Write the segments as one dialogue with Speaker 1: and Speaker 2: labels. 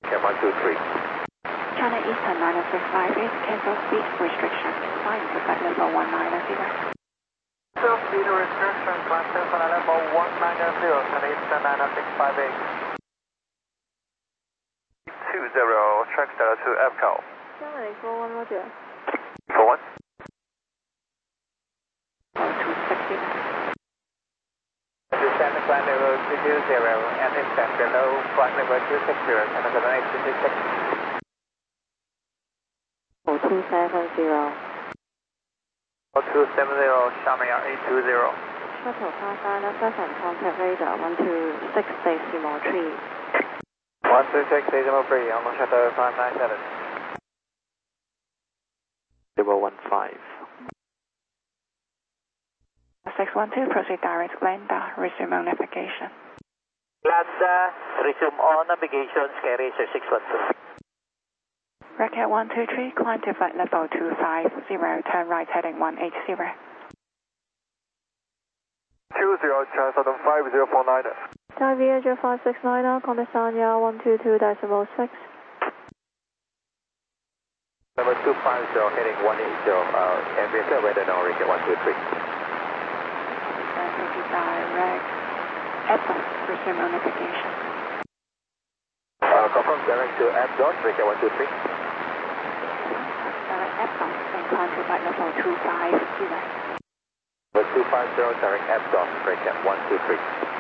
Speaker 1: Okay, 123.
Speaker 2: China Eastern 90658, cancel speed restriction, flying to flight level 190.
Speaker 1: Cancel speed restriction, climb to flight level 190, China Eastern 90658. 20, track status to FCAL.
Speaker 2: 7041 Roger.
Speaker 1: 41.
Speaker 2: 260.
Speaker 1: Descend to flight level 220 and descend below flight level 260, China 7826.
Speaker 2: 0270.
Speaker 1: 0270, Xiamen 820.
Speaker 2: Shuttle pass island, present contact radar 126 decimal 3.
Speaker 1: 126 decimal 3, on shuttle 597.
Speaker 3: 015.
Speaker 2: 612, proceed direct Glenda, resume on navigation.
Speaker 1: Glenda, resume on navigation, Sky Racer 612.
Speaker 2: Racket 123, climb to flight level 250, turn right heading 180.
Speaker 1: 20, transfer 5049.
Speaker 2: Dive Viager 569, contact Sanya 122.6.
Speaker 1: Number 250, heading 180, and we are weather now, Racket 123.
Speaker 2: Direct, Apple, resume on navigation.
Speaker 1: Confirm direct to Apple, Racket 123.
Speaker 2: Direct Apple, then climb to flight level 250.
Speaker 1: Number 250, direct Apple, Racket 123.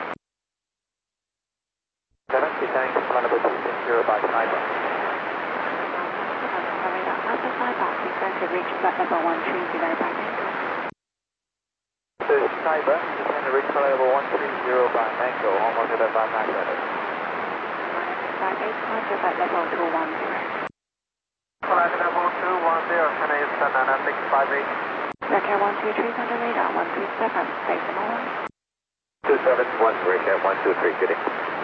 Speaker 1: Direct descending to flight level 260 by Cyber.
Speaker 2: After Cyber, descend to reach flight level 130 by Mango.
Speaker 1: Cyber, descend to reach flight level 130 by Mango, almost at the 597.
Speaker 2: 58, climb to flight level 210.
Speaker 1: Flight level 210, China Eastern 90658.
Speaker 2: Racket 123, under radar 127, decimal 1.
Speaker 1: 271, Racket 123, good day.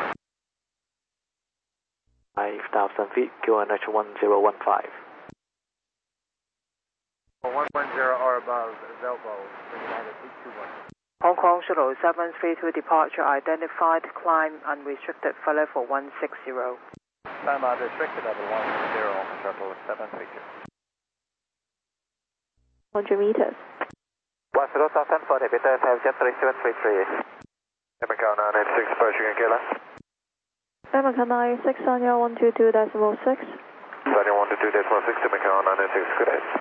Speaker 3: 5,000 feet, QNH 1015.
Speaker 1: 110 or above, Zelbo, United 821.
Speaker 4: Hong Kong Shuttle 732 departure identified, climb unrestricted for level 160.
Speaker 1: Climb unrestricted level 160, shuttle 732.
Speaker 2: 100 meters.
Speaker 1: 10,000 for Debitor 53733. Macau 986, approaching Aquila.
Speaker 2: American 96, Sanya 122.6.
Speaker 1: Sanya 122.6 to Macau 986, good day.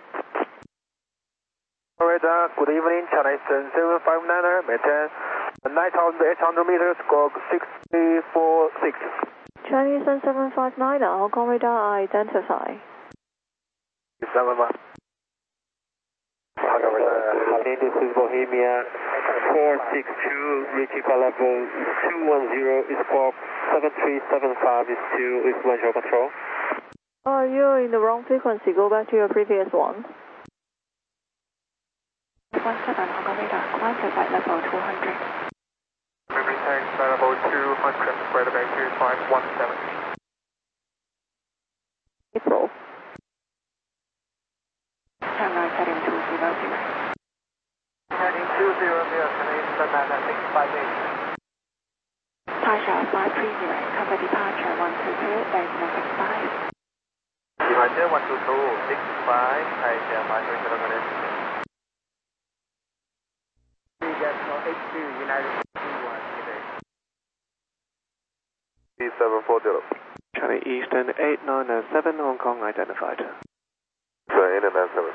Speaker 1: Radar, good evening, China Eastern 759er, maintain 9,800 meters, squawk 646.
Speaker 2: Chinese 759, Hong Kong radar identify.
Speaker 1: 71. Hong Kong radar, this is Bohemia 462, reaching for level 210, is squawk 7375, is to influential control.
Speaker 2: Oh, you're in the wrong frequency, go back to your previous one. 17, Hong Kong radar, climb to flight level 200.
Speaker 1: Moving tanks, level 200, weather bank 2517.
Speaker 2: April. Turn right heading 200.
Speaker 1: Heading 200, China Eastern 90658.
Speaker 2: Taisha 530, cover departure 122.65.
Speaker 1: Departure 122.65, Taisha 530. H2, United 21, good day. B740.
Speaker 3: China Eastern 8907, Hong Kong identified.
Speaker 1: Sorry, 8907.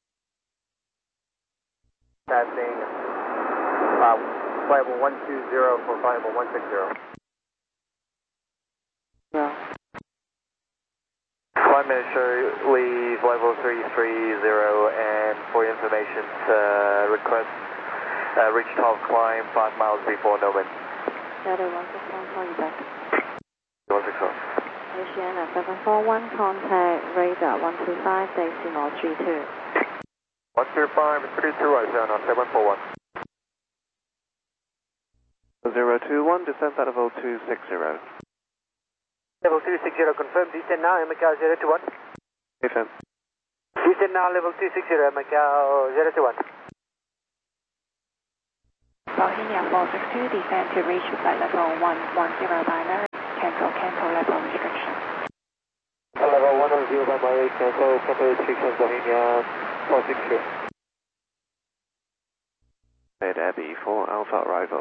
Speaker 1: Passing flight level 120 for flight level 160.
Speaker 2: Yeah.
Speaker 1: Climb measure, leave level 330, and for your information, request reach top climb 5 miles before no wind.
Speaker 2: Shadow 161, call you back.
Speaker 1: 161.
Speaker 2: Oceana 741, contact radar 125, decimal 32.
Speaker 1: 125, 32, Oceana 741.
Speaker 3: 021, descent at level 260.
Speaker 1: Level 260, confirm, descend now, Macau 021.
Speaker 3: FM.
Speaker 1: Descend now, level 260, Macau 021.
Speaker 2: Bohemia 462, descend to reach flight level 110 binary, cancel level restriction.
Speaker 1: Mary, cancel, cancel restrictions, Bohemia 462.
Speaker 3: Abbey for Alpha arrival.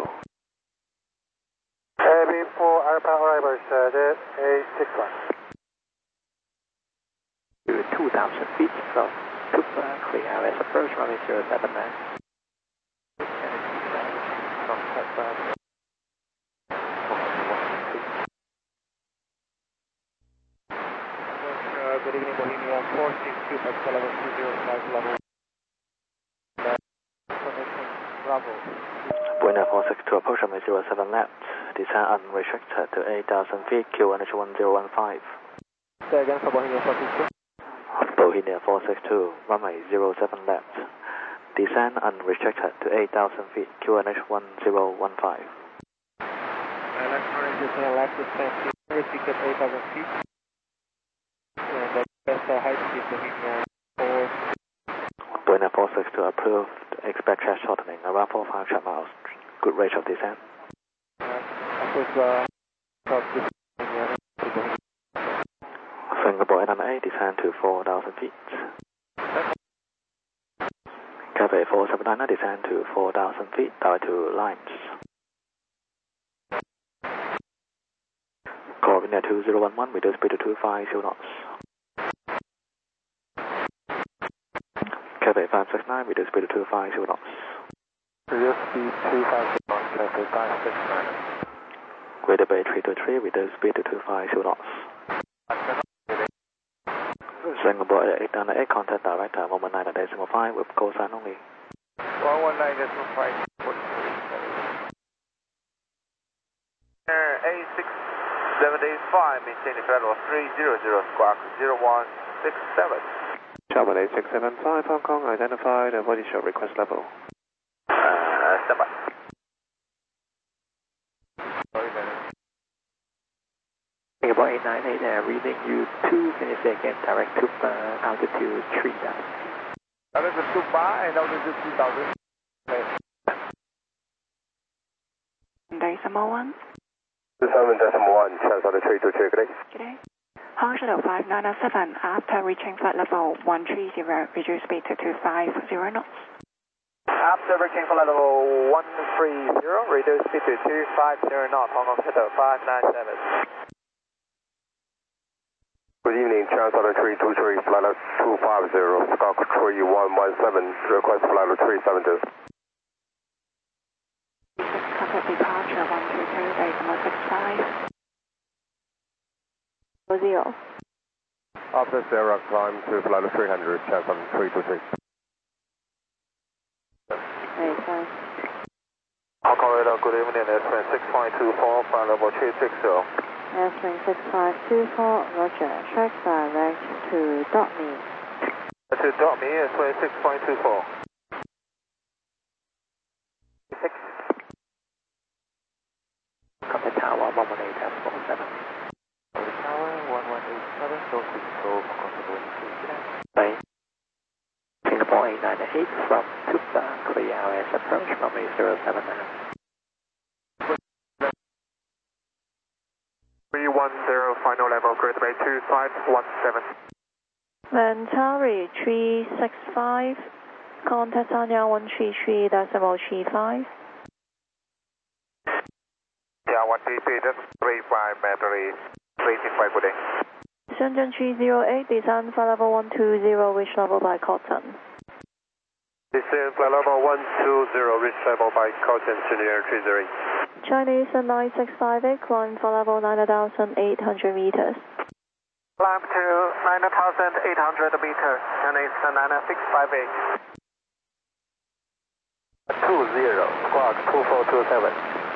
Speaker 5: Abbey for Alpha arrival, sir, 861.
Speaker 6: To 2,000 feet from Tupa, clear RS approach, runway 07 now.
Speaker 1: Good evening, Bohemia 462, Pascal level 205 level. Bravo.
Speaker 6: Buena 462, approach runway 07 left, descend unrestricted to 8,000 feet, QNH 1015.
Speaker 1: Say again for Bohemia 462.
Speaker 6: Bohemia 462, runway 07 left, descend unrestricted to 8,000 feet, QNH 1015.
Speaker 1: Left runway 07 left, descend restricted 8,000 feet. And that's high speed Bohemia 4.
Speaker 6: Buena 462, approved, expect track shortening, around 4-5 miles, good rate of descent. Singapore 898, descend to 4,000 feet. Cathay 479, descend to 4,000 feet, direct to lines. Coordinate 2011, reduce speed to 250 knots. Cathay 569, reduce speed to 250 knots.
Speaker 5: Reduce speed 250 knots, Cathay 569.
Speaker 6: Greater Bay 323, reduce speed to 250 knots. Singapore 898, contact director 119.5 with call sign only.
Speaker 5: 119.5. 8675, maintaining flight level 300, squawk 0167.
Speaker 3: Charman 8675, Hong Kong, identified. What is your request level?
Speaker 5: Stand by.
Speaker 6: Singapore 898, reading you 2 minutes again, direct to altitude 3,000.
Speaker 5: Altitude 2,000 and altitude 2,000.
Speaker 2: Decimal 1.
Speaker 5: 27.1, transfer to 323, good day.
Speaker 2: Good day. Hong Shuttle 5907, after reaching flight level 130, reduce speed to 250 knots.
Speaker 5: After reaching flight level 130, reduce speed to 250 knots, Hong Kong Shuttle 597. Good evening, transfer 323, flight level 250, squawk 3117, request flight level 372.
Speaker 2: Contact departure 122, decimal 65. 0.
Speaker 5: After Sierra, climb to flight level 300, transfer 323. Hong Kong radar, good evening, S-Train 6.24, flight level 360.
Speaker 7: S-Train 6524, roger, track direct to Dotme.
Speaker 5: To Dotme, S-Train 6.24. 6.
Speaker 6: Contact tower 118.47.
Speaker 5: Tower 1187, don't control control 3.
Speaker 6: Singapore 898 from Tupa, clear RS approach, runway 07 now.
Speaker 5: 310, final level, Greater Bay 2517.
Speaker 7: Mentari 365, contact Sanya 133.35.
Speaker 5: Yeah, 133.35 battery, 365, good day.
Speaker 7: Shenzhen 308, descend flight level 120, reach level by Cotton.
Speaker 5: Descend flight level 120, reach level by Cotton, Engineer 30.
Speaker 7: Chinese 9658, climb flight level 9,800 meters.
Speaker 5: Climb to 9,800 meters, Chinese 9658. 20, squawk 2427.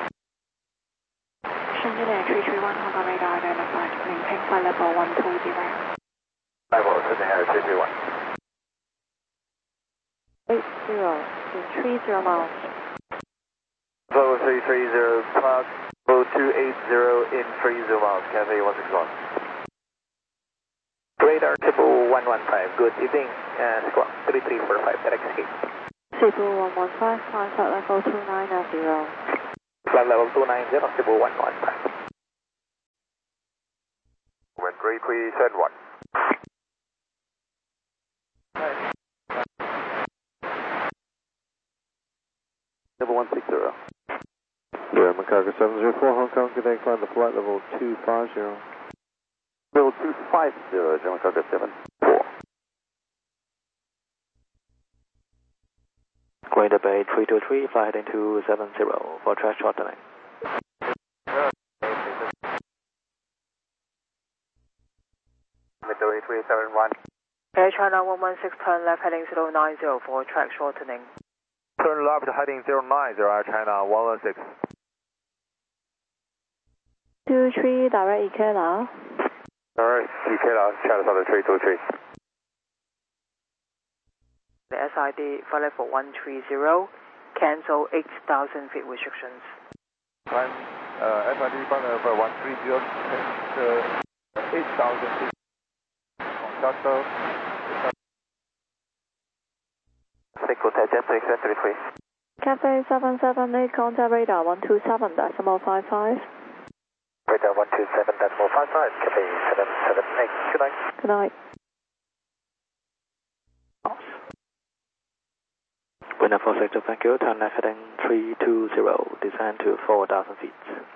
Speaker 2: Shenzhen Air 331, Hong Kong radar identified, maintain flight level 120.
Speaker 5: Level Shenzhen Air 331.
Speaker 7: 80 to 30 miles.
Speaker 5: Level 330, plus 280 in 30 miles, Cathay 161.
Speaker 6: Radar Cebu 115, good evening, squawk 3345, direct escape.
Speaker 7: Cebu 115, climb flight level 290.
Speaker 6: Flight level 290, Cebu 115.
Speaker 5: When 3371.
Speaker 3: Cargo 704 Hong Kong, good day, climb the flight level 250.
Speaker 8: Level 250, German Cargo 74.
Speaker 6: Greater Bay 323, fly heading to 70 for track shortening.
Speaker 5: Middle 371.
Speaker 4: Air China 116, turn left heading 090 for track shortening.
Speaker 5: Turn left heading 090, Air China 116.
Speaker 7: 23, direct EK now.
Speaker 5: Alright, EK now, China Southern 323.
Speaker 4: The SID flight level 130, cancel 8,000 feet restrictions.
Speaker 5: Climb SID flight level 130, 8,000 feet. Contact
Speaker 6: Jet 333.
Speaker 7: Cathay 778, contact radar 127.55.
Speaker 6: Radar 127.55, Cathay 778, good night.
Speaker 7: Good night.
Speaker 6: Winner 46, thank you, turn left heading 320, descend to 4,000 feet.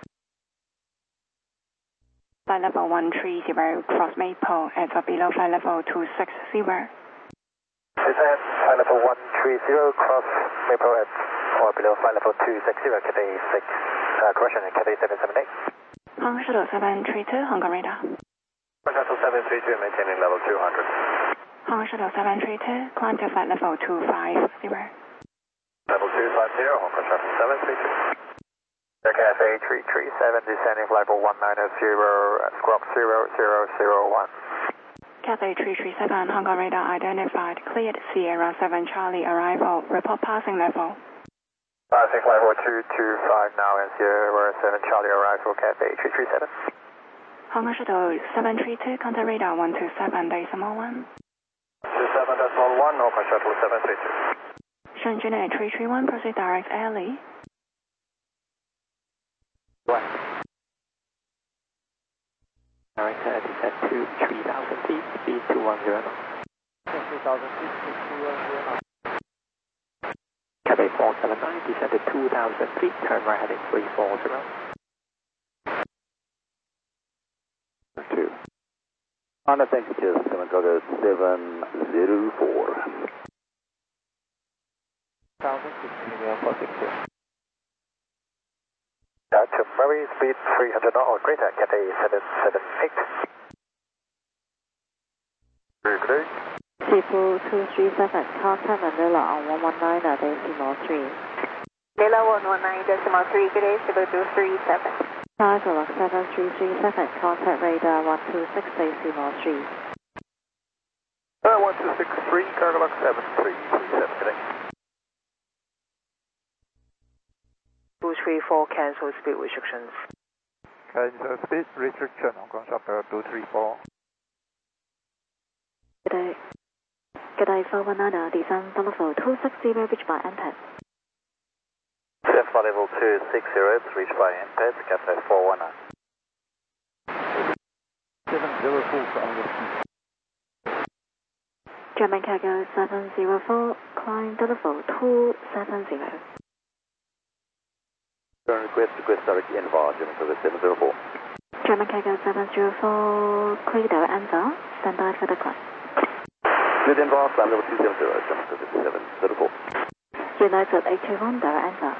Speaker 2: Flight level 130, cross Maple at or below flight level 260.
Speaker 6: Descend flight level 130, cross Maple at or below flight level 260, Cathay 6, correction, Cathay 778.
Speaker 2: Hong Shuttle 732, Hong Kong radar.
Speaker 6: Hong Shuttle 732, maintaining level 200.
Speaker 2: Hong Shuttle 732, climb to flight level 250.
Speaker 6: Level 250, Hong Kong Shuttle 732. Cathay 337, descending flight level 190, squawk 0001.
Speaker 2: Cathay 337, Hong Kong radar identified, cleared Sierra 7 Charlie arrival, report passing level.
Speaker 6: Passing flight level 225 now and Sierra 7 Charlie arrival, Cathay 337.
Speaker 2: Hong Kong Shuttle 732, contact radar 127.1.
Speaker 6: 27.1, Hong Kong Shuttle 732.
Speaker 2: Shenzhen 331, proceed direct alley.
Speaker 6: Direct descent to 3,000 feet, speed 210 knots.
Speaker 5: 3,000 feet, 210 knots.
Speaker 6: Cathay 479, descend to 2,000 feet, turn right heading 340.
Speaker 8: 2. Honda, thank you, just German Cargo 704.
Speaker 5: 1,000
Speaker 6: To Murray, speed 300 knots or greater, Cathay 778. Good day.
Speaker 7: Seafood 237, contact Manila on 119.3.
Speaker 4: Manila 119.3, good day, Cebu 237.
Speaker 7: Cargo 7337, contact radar 126.3.
Speaker 5: 1263, Cargo 7337, good day.
Speaker 4: 234, cancel speed restrictions.
Speaker 5: Cancel speed restriction, Hong Kong Shuttle 234.
Speaker 7: Good day. Good day, 419, descend flight level 260, reached by NTED.
Speaker 6: Descent flight level 260, reached by NTED, Cathay 419.
Speaker 5: 704 for Angus.
Speaker 7: German Cargo 704, climb to level 270.
Speaker 8: Turn request direct Envar, German Cargo 704.
Speaker 7: German Cargo 704, clear direct Envar, stand by for the climb.
Speaker 8: Good Envar, climb level 270, German Cargo 704.
Speaker 7: United 821, direct Envar.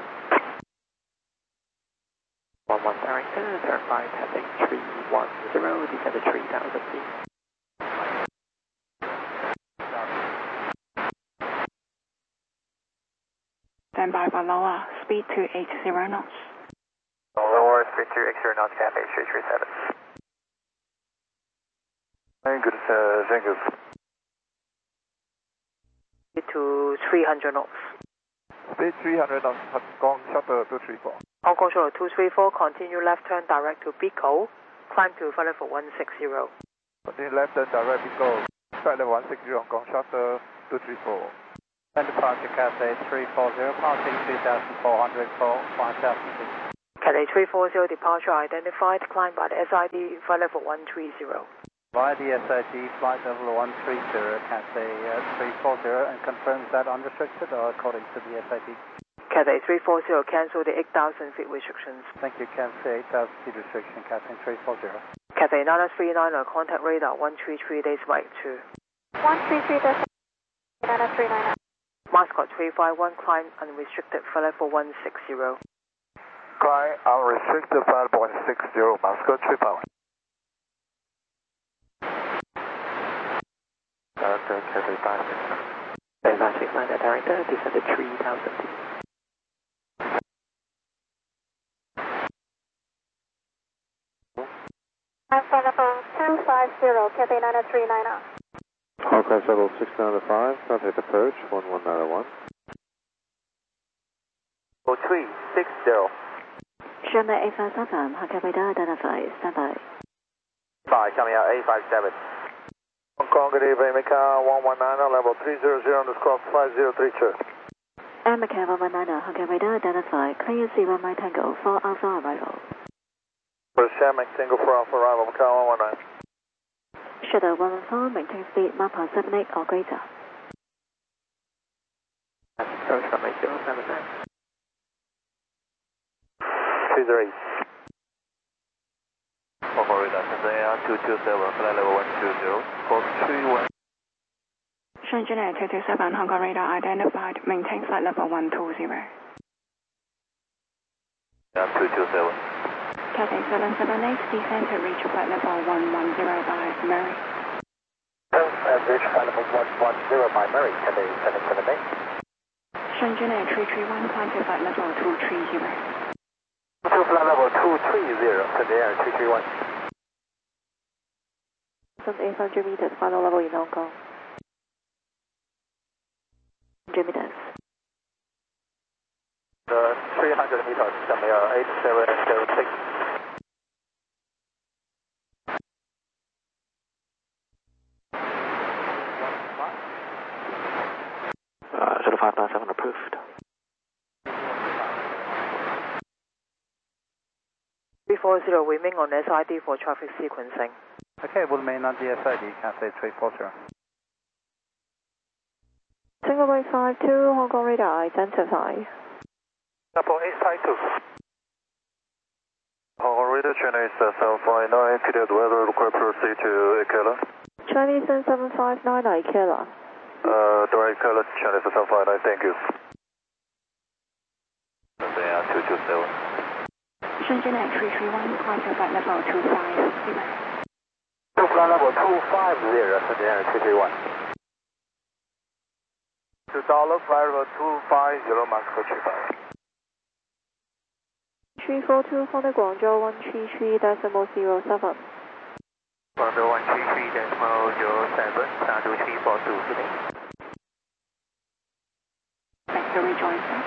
Speaker 6: 11 director, turn right heading 310, descend to 3,000 feet.
Speaker 2: Stand by for lower, speed 280 knots.
Speaker 6: Lower, speed 280 knots, Cathay 337.
Speaker 5: Very good, thank you.
Speaker 4: Speed to 300 knots.
Speaker 5: Speed 300 knots, Hong Kong Shuttle 234.
Speaker 4: Hong Kong Shuttle 234, continue left turn direct to Pico, climb to flight level 160.
Speaker 5: Continue left turn direct, go. Flight level 160, Hong Kong Shuttle 234.
Speaker 9: And departure Cathay 340, passing 2,400 for 1,000 feet.
Speaker 4: Cathay 340, departure identified, climb by the SID, flight level 130.
Speaker 9: Via the SID, flight level 130, Cathay 340, and confirms that unrestricted or according to the SID?
Speaker 4: Cathay 340, cancel the 8,000 feet restrictions.
Speaker 9: Thank you, Cathay 8,000 feet restriction, Cathay 340.
Speaker 4: Cathay 939, contact radar 133.82.
Speaker 2: 133.939.
Speaker 4: Mascot 351, climb unrestricted for level 160.
Speaker 5: Climb unrestricted 5.60, Mascot 351.
Speaker 3: Director, Cathay 569. Cathay 569, director, descended 3,000 feet.
Speaker 2: For level 250, Cathay 939.
Speaker 3: Hawkeye level 695, traffic approach 11901.
Speaker 5: 0360.
Speaker 7: Sherman 857, Hokkaido radar identified, standby.
Speaker 5: Bye, coming out 857. Hong Kong, good evening, Macau 119, level 300, underscore 5032.
Speaker 7: And Macau 119, Hokkaido radar identified, clear 01 Mike Tango for Alpha arrival.
Speaker 5: For Shamrock, single for Alpha arrival, Macau 119.
Speaker 7: Shuttle 114, maintain speed, Mapa 78 or greater.
Speaker 3: Approach from 8079.
Speaker 5: 208.
Speaker 8: Hong Radar, Cathay 227, flight level 120, code 31.
Speaker 2: Shenzhen Air 227, Hong Kong radar identified, maintain flight level 120.
Speaker 8: 227.
Speaker 2: Cathay 778, descend to reach flight level 110 by Murray.
Speaker 6: Reach flight level 110 by Murray, Cathay 778.
Speaker 2: Shenzhen Air 331, climb to flight level 230.
Speaker 6: To flight level 230, Cathay Air 331.
Speaker 7: Some 800 meters, final level in Hong Kong. 100 meters.
Speaker 5: 300 meters, coming out 8706.
Speaker 3: Shuttle 597 approved.
Speaker 4: 340, remain on SID for traffic sequencing.
Speaker 9: Okay, we'll remain on the SID, Cathay 340.
Speaker 7: Single wave 52, Hong Kong radar identified.
Speaker 5: Double 852. Hong Kong radar, China is 759, period weather, require proceed to Ikela.
Speaker 7: Chinese 7599 Killer.
Speaker 5: Direct Ikela, China is 759, thank you.
Speaker 8: Cathay 227.
Speaker 2: Shenzhen Air 331, climb to flight level 250.
Speaker 6: To flight level 250, Cathay Air 331.
Speaker 5: $2, flight level 250, Moscow 35.
Speaker 7: 342 from the Guangzhou 133.07.
Speaker 8: Guangzhou 133.07, Sandu 342 today.
Speaker 2: Back to rejoicing.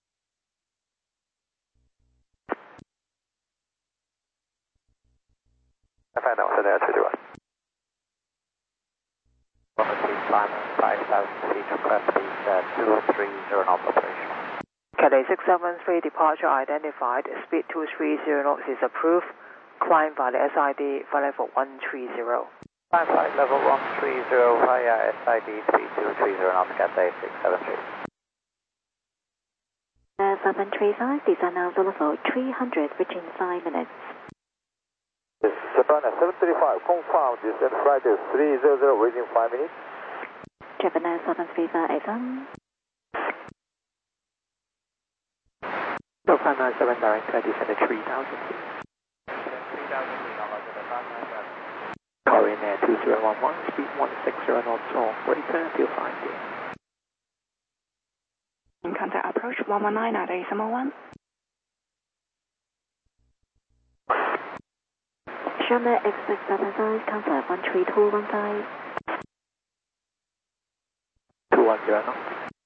Speaker 6: I find out, Cathay Air 331. 5,000 feet, request speed 230 knots operational.
Speaker 4: Cathay 673, departure identified, speed 230 knots is approved. Climb by the SID for level 130.
Speaker 6: Climb flight level 130 via SID 3230 knots, Cathay 673.
Speaker 7: 735, descend now to level 300 within 5 minutes.
Speaker 5: Japan 735, confirm descent flight is 300 within 5 minutes.
Speaker 7: Japan 735 FM.
Speaker 3: 597, director, descended 3,000 feet.
Speaker 5: 3,000 feet,
Speaker 3: Korean Air 2011, speed 160 knots or greater until 5D.
Speaker 2: In contact approach 119 at ASM01.
Speaker 7: Sherman X675, contact 13215.
Speaker 3: 210 knots.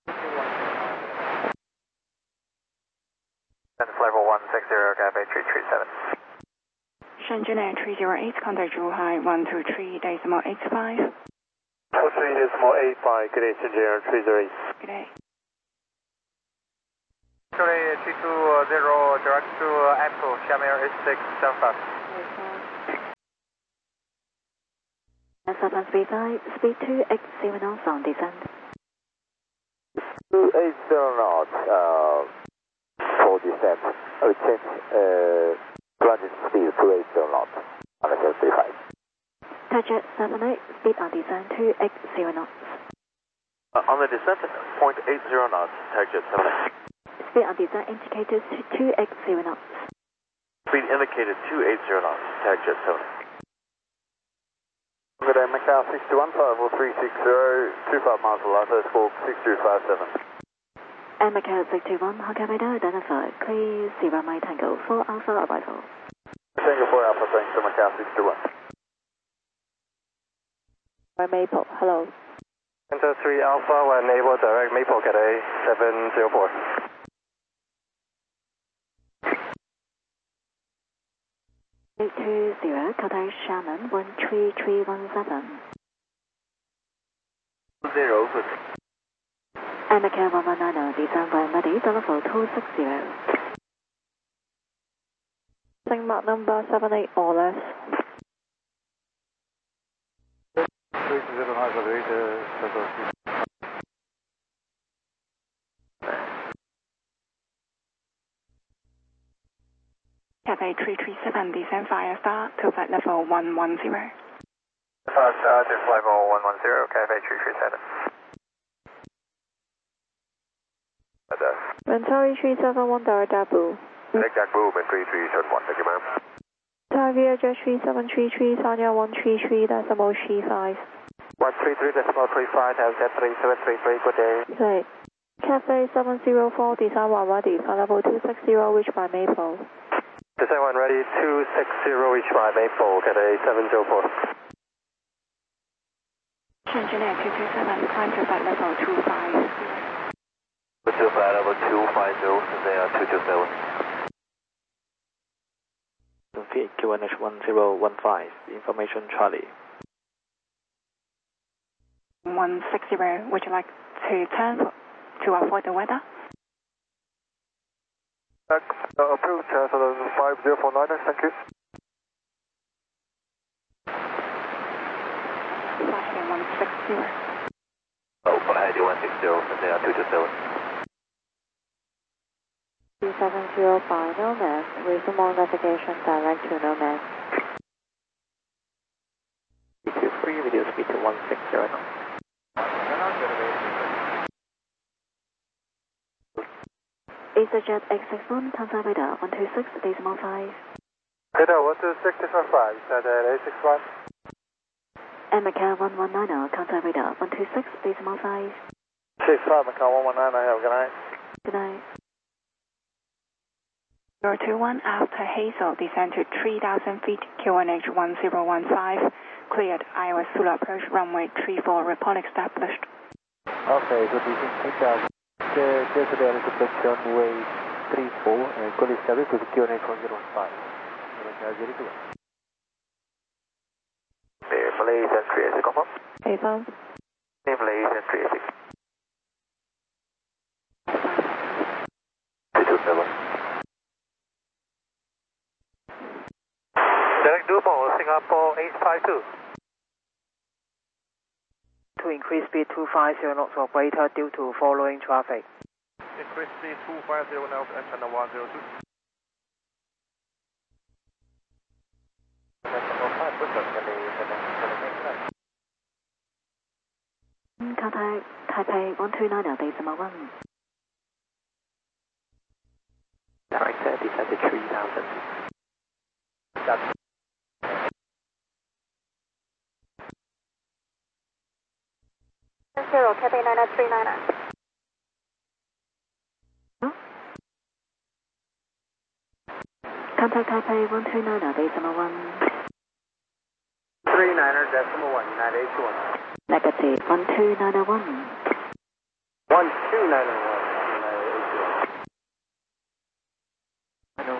Speaker 6: And flight level 160, Cathay 337.
Speaker 2: Shenzhen Air 308, contact Zhuhai 123.85.
Speaker 5: 23.85, good day, Shenzhen Air 308.
Speaker 2: Good day.
Speaker 5: Charlie 320, direct to Apple, Xiamen Air 8675.
Speaker 7: 735, speed 280 knots on descent.
Speaker 5: 280 knots,
Speaker 6: descent. Change plunging speed 280 knots on the hill 35.
Speaker 7: Target 78, speed on descent 280 knots.
Speaker 8: On the descent, 0.80 knots, target 78.
Speaker 7: Speed on descent indicated 280 knots.
Speaker 8: Speed indicated 280 knots, target 78.
Speaker 5: Good day, Macau 61, 50360, 25 miles to Lhasa, squawk 6257.
Speaker 7: Macau 61, Honker radar identified, clear 0 mile Tango 4 Alpha arrival.
Speaker 5: Tango 4 Alpha, thanks to Macau 61.
Speaker 4: Maple, hello.
Speaker 5: Center 3 Alpha, we're enable direct Maple Cathay 704.
Speaker 7: Two zero, Cathay Shannon 13317.
Speaker 8: 0, good.
Speaker 7: Macau 119, descent by Muddy, level 260.
Speaker 4: Sing mark number 78 or less.
Speaker 9: 309,
Speaker 2: Cathay 337, descend via star to flight level 110.
Speaker 5: Star to flight level 110, Cathay 337.
Speaker 4: Venturi 371, direct Dabu.
Speaker 5: Exact move at 3371, thank you ma'am.
Speaker 4: Thai VHF 3733, Sanya 133.35.
Speaker 5: 133.35, have jet 3733, good day.
Speaker 4: Right. Cathay 704, descend 1 ready, flight level 260, reach by Maple.
Speaker 5: Descent 1 ready, 260, reach by Maple, Cathay 704.
Speaker 2: Engineer 227, climb to flight level 250.
Speaker 8: To flight level 250, they are 227.
Speaker 3: Feed QNH 1015, information Charlie.
Speaker 2: 160, would you like to turn to avoid the weather?
Speaker 5: Approved, so those 5049ers, thank you.
Speaker 2: Flight 160.
Speaker 8: Oh, flight 160, they are 227.
Speaker 4: 2705, no mass. Resume navigation direct to no mass.
Speaker 3: 323, video speed to 160 knots.
Speaker 7: EasyJet X61, Kansai radar 126.5.
Speaker 5: Radar 126.5, is that A61?
Speaker 7: Macau 119, Kansai radar 126.5.
Speaker 5: 65, Macau 119, have a good night.
Speaker 7: Good night.
Speaker 2: 021, after Hazel, descend to 3,000 feet, QNH 1015, cleared, Iowa Zulu approach, runway 34, report established.
Speaker 9: Okay, good evening, 3000. Clear today, I need to approach runway 34 and call established with QNH 1015.
Speaker 5: Malaysia 386, confirm.
Speaker 4: Hey, fine.
Speaker 5: Malaysia 386.
Speaker 8: 227.
Speaker 5: Direct Dumo, Singapore 852.
Speaker 4: To increase speed 250 knots or greater due to following traffic.
Speaker 5: Increase speed 250 now, antenna 102.
Speaker 7: Cathay Taipei 129, decimal 1.
Speaker 3: Director, descend to 3000.
Speaker 5: That's
Speaker 2: 0, Cathay 9939.
Speaker 7: Contact Taipei 129, decimal 1.
Speaker 5: 39er, decimal 1, United 821.
Speaker 7: Negative 12901.
Speaker 5: 12901, United 821.
Speaker 3: Hello.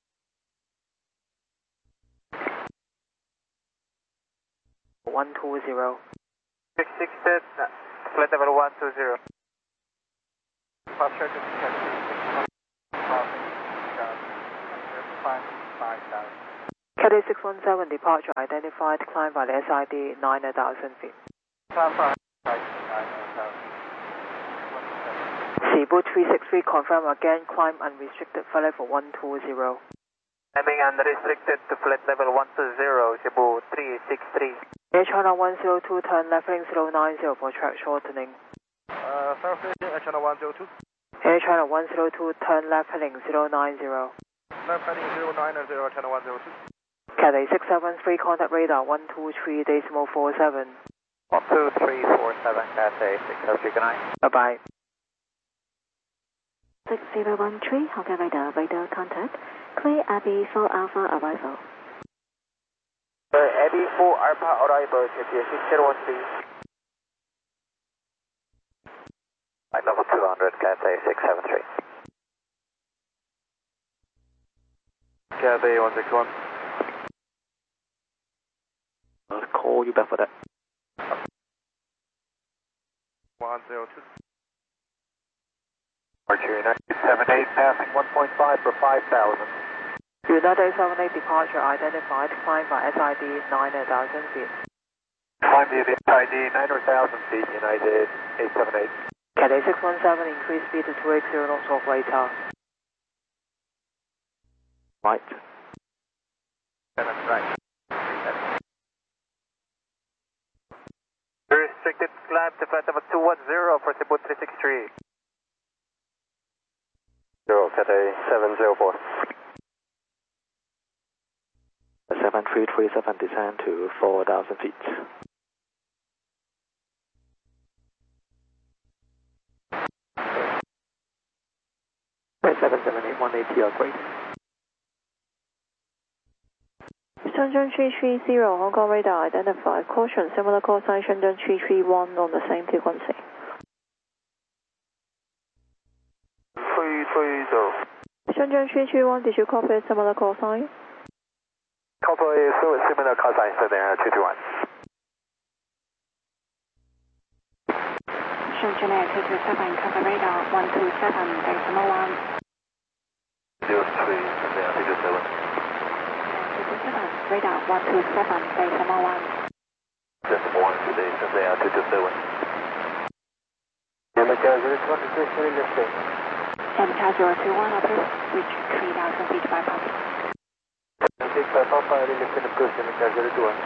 Speaker 4: One 120.
Speaker 5: 660, flight level 120. Posture to
Speaker 4: Cathay 617, departure identified, climb by the SID 9,000 feet. Cebu 363, confirm again, climb unrestricted, flight level 120.
Speaker 5: Climbing unrestricted to flight level 120, Cebu 363.
Speaker 4: Air China 102, turn left heading 090 for track shortening.
Speaker 5: Surface Air China 102.
Speaker 4: Air China 102, turn left heading 090.
Speaker 5: Left heading 090, China 102.
Speaker 4: Cathay 673, contact radar 123.47.
Speaker 5: 12347, Cathay 673, good night.
Speaker 4: Bye-bye.
Speaker 7: 6013, Hong Kong radar contact. Clear Abbey 4 Alpha arrival.
Speaker 5: Abbey 4 Alpha arrival, Cathay 6013.
Speaker 6: Flight level 200, Cathay 673.
Speaker 3: Cathay 161. I'll call you back for that.
Speaker 5: 102.
Speaker 6: United 78, passing 1.5 for 5,000.
Speaker 4: United 78 departure identified, climb by SID 9,000 feet.
Speaker 6: Climb the SID 9,000 feet, United 878.
Speaker 4: Cathay 617, increase speed to 280 knots or greater.
Speaker 3: Right.
Speaker 5: 7 right. Restricted climb to flight level 210 for Cebu 363.
Speaker 6: 0, Cathay 704.
Speaker 3: 7337 descend to 4,000 feet. Right, 778, 180 are great.
Speaker 10: Shenzhen 330, Hong Kong radar identified. Caution, similar call sign Shenzhen 331 on the same frequency.
Speaker 5: 330.
Speaker 10: Shenzhen 331, did you copy a similar call sign?
Speaker 6: Copy similar call sign, so there 221.
Speaker 2: Shenzhen Air 227, cover radar 127.1.
Speaker 8: 03, there 227.
Speaker 2: Radar 127.1.
Speaker 8: Decimal 1 today, there 227.
Speaker 9: Yamaka 026 lifting.
Speaker 2: Yamaka 021, approach, reach 3,000 feet by public.
Speaker 9: Take 5 Alpha, lifting approach, Yamaka 021.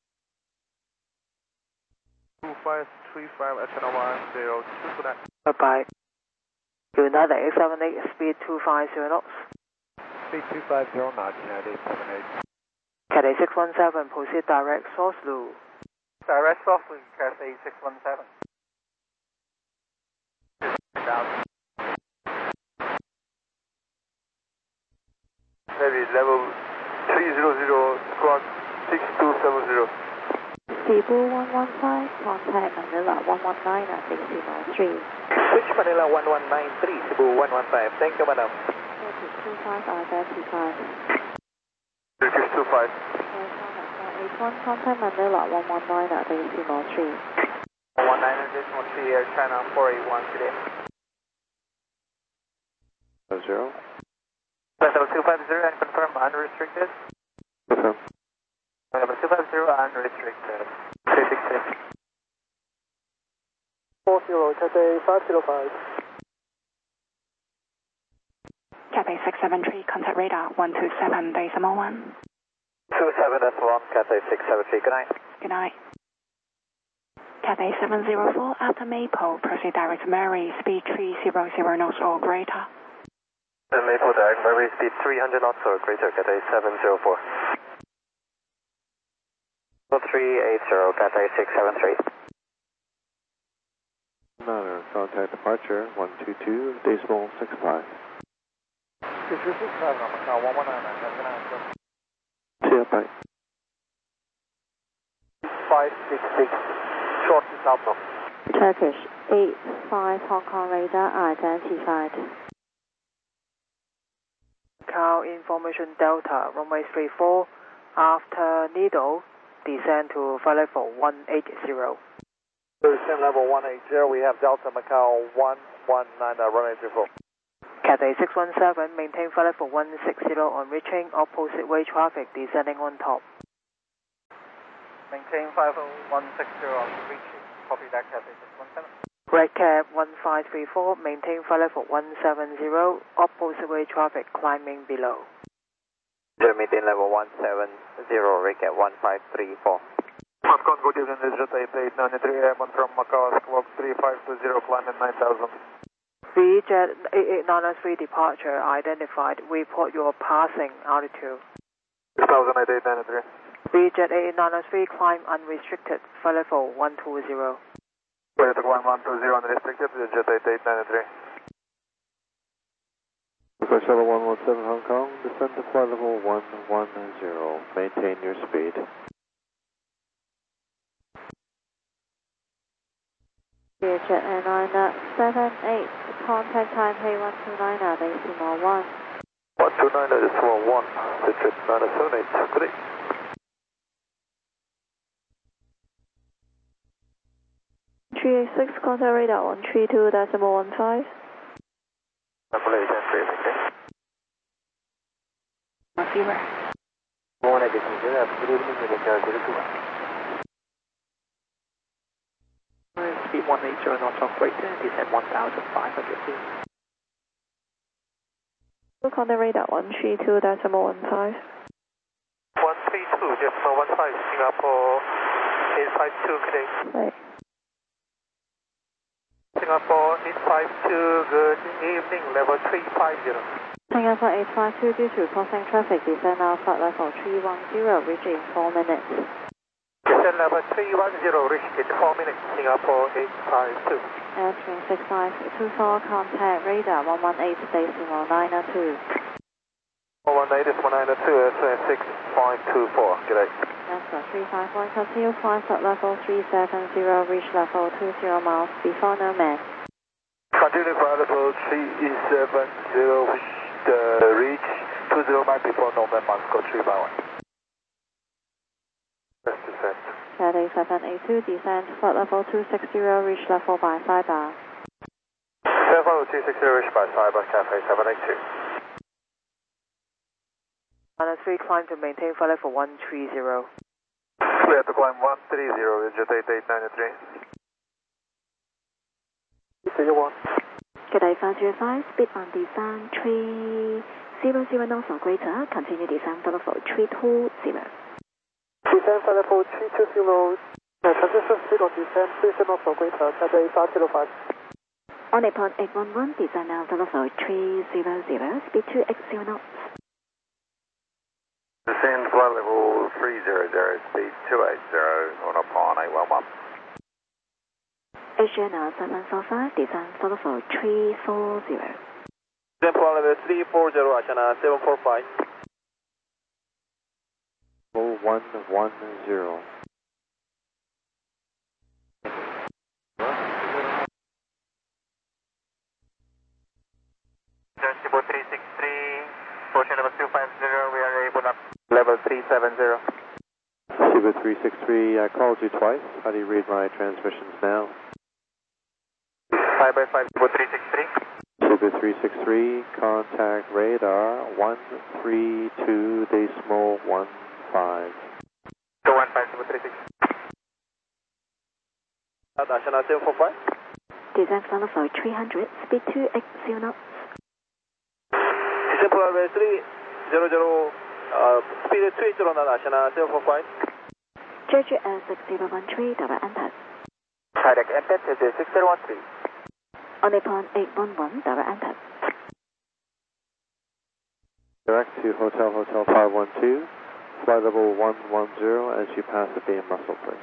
Speaker 5: 2535 China 102, good night.
Speaker 4: Bye-bye. United 878, speed 250 knots.
Speaker 9: Speed 250 knots, United 878.
Speaker 4: Cathay 617, proceed direct source loop.
Speaker 5: Direct softly, Cathay 617. Heavy level 300, squawk 6270.
Speaker 10: Cebu 115, contact Manila 119 at decimal 3.
Speaker 5: Switch Manila 1193, Cebu 115. Thank you, madam.
Speaker 10: Turkish 25 identified.
Speaker 5: Turkish 25.
Speaker 10: 81, contact Manila 119 at decimal 3.
Speaker 5: 119 additional 3 Air China 481 today.
Speaker 3: 0.
Speaker 5: Level 250 and confirm unrestricted.
Speaker 3: Confirm.
Speaker 5: Level 250 unrestricted. 366.
Speaker 9: 40, Cathay 505.
Speaker 2: Cathay 673, contact radar 127.1.
Speaker 6: 27, that's 1, Cathay 673, good night.
Speaker 2: Good night. Cathay 704, after Maple, proceed direct Mary, speed 300 knots or greater.
Speaker 6: Maple direct, Murray speed 300 knots or greater, Cathay 704. 380, Cathay 673.
Speaker 3: Another contact departure 122, decimal 65.
Speaker 5: 265, Macau 119,
Speaker 3: See you, bye.
Speaker 5: 566, short to south.
Speaker 10: Turkish 85, Hong Kong radar identified.
Speaker 4: Macau information Delta, runway 34, after Needle, descend to flight level 180.
Speaker 5: Descend level 180, we have Delta Macau 119, runway 34.
Speaker 4: Cathay 617, maintain flight level 160 on reaching opposite way traffic, descending on top.
Speaker 5: Maintain 50160 on reaching, copy that Cathay 617.
Speaker 4: Red Cab 1534, maintain flight level 170, opposite way traffic climbing below.
Speaker 5: Maintain level 170, Red Cab 1534. Hong Kong, good evening, this is Jet 8893, Airborne from Macau, squawk 3520, climbing 9000.
Speaker 4: VJet 8893 departure identified, report your passing altitude.
Speaker 5: 8893.
Speaker 4: VJet 8893, climb unrestricted, flight level 120.
Speaker 5: Clear to climb 120 unrestricted, Jet 8893.
Speaker 3: Request level 117 Hong Kong, descend to flight level 110, maintain your speed.
Speaker 7: VJet airliner 78, contact Taipei 129, decimal 1.
Speaker 5: 129, decimal 1, Jet 978, good day.
Speaker 10: (386) contact radar 132.15.
Speaker 5: Malaysia 360.
Speaker 2: Receiver.
Speaker 9: Good evening, Malaysia 02. Speed 180 knots operator, descent 1,500 feet.
Speaker 10: Contact radar 132.15.
Speaker 5: 132.15, Singapore 852, good day.
Speaker 10: Right.
Speaker 5: Singapore 852, good evening, level 350.
Speaker 7: Singapore 852, due to crossing traffic, descend now flight level 310, reach in 4 minutes.
Speaker 5: Descent level 310, reach in 4 minutes, Singapore 852.
Speaker 7: Airstream 6524, contact radar 118, decimal 902.
Speaker 5: 118, decimal 902, Airstream 6524, good day.
Speaker 7: Delta 351, continue flight at level 370, reach level 20 miles before no man.
Speaker 5: Continue flight level 370, reach 20 miles before no man, Moscow 351. Let's descend.
Speaker 7: Cathay 782, descend flight level 260, reach level by Saiba.
Speaker 5: 260, reach by Saiba, Cathay 782.
Speaker 4: 3 climb to maintain flight level 130.
Speaker 5: Clear to climb 130, Jet 8893.
Speaker 7: Cathay 505, speed on descent 300 knots or greater, continue descent flight level 320.
Speaker 9: Descent flight level 320, transition speed on descent 300 knots or greater, Cathay 505.
Speaker 7: On airport 811, descend now flight level 300, speed 280 knots.
Speaker 5: Descend flight level 300, speed 280, on upon 811.
Speaker 7: Asiana 745, descend flight level 340.
Speaker 5: Descend flight level 340, Asiana 745.
Speaker 3: 110.
Speaker 5: Decibel 363, portion number 250, we are able up. Level 370.
Speaker 3: Shiba 363, I called you twice. How do you read my transmissions now?
Speaker 5: 5x5, Shiba 363.
Speaker 3: Shiba 363, contact radar 132.15.
Speaker 5: 215, Shiba 363. Asiana 745.
Speaker 7: Descend flight level 300, speed 280 knots.
Speaker 5: Descend flight level 300, speed 280 knots, Asiana 745.
Speaker 7: Jeju Air 6013, double entered.
Speaker 5: Direct enter to 6013.
Speaker 7: On airport 811, double entered.
Speaker 3: Direct to Hotel 512, flight level 110 as you pass the Bay Muscle Place.